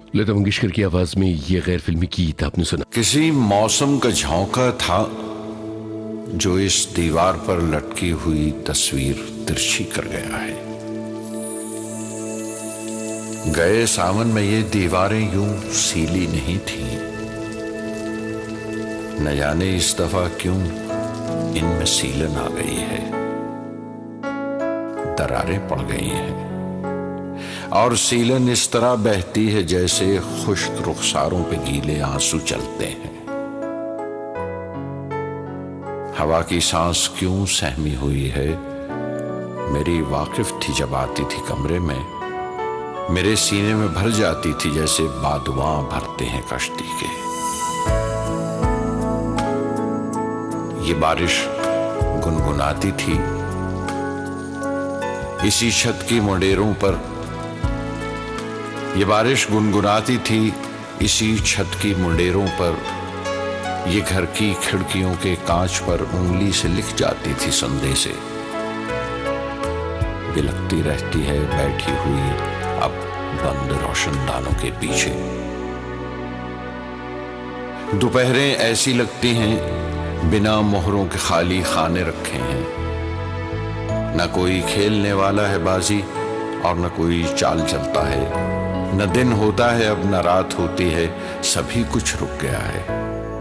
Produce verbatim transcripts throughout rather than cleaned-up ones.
लता मंगेशकर की आवाज में ये गैर फिल्मी गीत आपने सुना। किसी मौसम का झोंका था जो इस दीवार पर लटकी हुई तस्वीर तिरछी कर गया है। गए सावन में ये दीवारें यूं सीली नहीं थीं, न जाने इस दफा क्यों इनमें सीलन आ गई है, दरारें पड़ गई हैं और सीलन इस तरह बहती है जैसे खुश्क रुखसारों पे गीले आंसू चलते हैं। हवा की सांस क्यों सहमी हुई है, मेरी वाकिफ थी जब आती थी कमरे में, मेरे सीने में भर जाती थी जैसे बादवां भरते हैं कश्ती के। ये बारिश गुनगुनाती थी इसी छत की मुंडेरों पर, ये बारिश गुनगुनाती थी इसी छत की मुंडेरों पर, ये घर की खिड़कियों के कांच पर उंगली से लिख जाती थी संदेशे। बिलखती रहती है बैठी हुई अब बंद रोशनदानों के पीछे। दोपहरें ऐसी लगती हैं बिना मोहरों के खाली खाने रखे हैं, न कोई खेलने वाला है बाजी और न कोई चाल चलता है, न दिन होता है अब न रात होती है, सभी कुछ रुक गया है।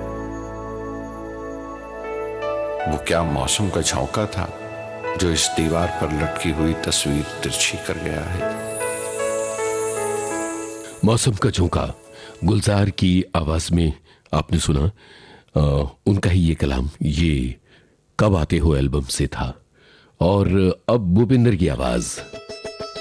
वो क्या मौसम का झोंका था जो इस दीवार पर लटकी हुई तस्वीर तिरछी कर गया है। मौसम का झोंका गुलजार की आवाज में आपने सुना। आ, उनका ही ये कलाम, ये कब आते हो एल्बम से था। और अब भूपिंदर की आवाज।